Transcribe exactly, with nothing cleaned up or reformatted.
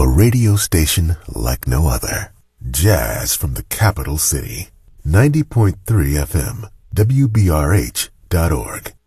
A radio station like no other. Jazz from the capital city. ninety point three F M, W B R H dot org.